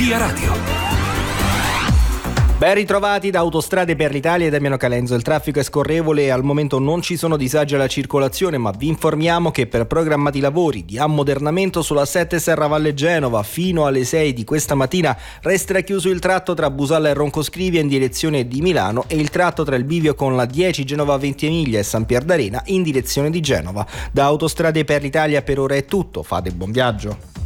Via Radio. Ben ritrovati da Autostrade per l'Italia e Damiano Calenzo. Il traffico è scorrevole e al momento non ci sono disagi alla circolazione, ma vi informiamo che per programmati lavori di ammodernamento sulla 7 Serravalle Genova fino alle 6 di questa mattina resterà chiuso il tratto tra Busalla e Roncoscrivia in direzione di Milano e il tratto tra il bivio con la 10 Genova Ventimiglia e San Pier d'Arena in direzione di Genova. Da Autostrade per l'Italia per ora è tutto, fate buon viaggio.